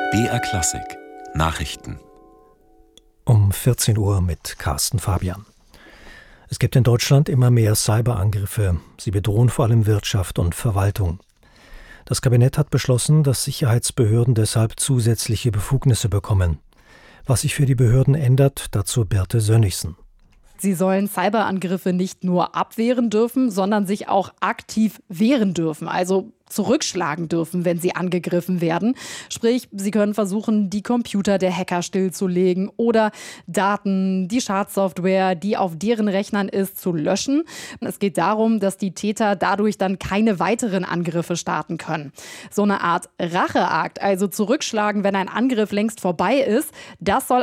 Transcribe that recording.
BR Klassik Nachrichten um 14 Uhr mit Carsten Fabian. Es gibt in Deutschland immer mehr Cyberangriffe. Sie bedrohen vor allem Wirtschaft und Verwaltung. Das Kabinett hat beschlossen, dass Sicherheitsbehörden deshalb zusätzliche Befugnisse bekommen. Was sich für die Behörden ändert, dazu Birte Sönnigsen. Sie sollen Cyberangriffe nicht nur abwehren dürfen, sondern sich auch aktiv wehren dürfen, also zurückschlagen dürfen, wenn sie angegriffen werden. Sprich, sie können versuchen, die Computer der Hacker stillzulegen oder Daten, die Schadsoftware, die auf deren Rechnern ist, zu löschen. Es geht darum, dass die Täter dadurch dann keine weiteren Angriffe starten können. So eine Art Racheakt, also zurückschlagen, wenn ein Angriff längst vorbei ist, das soll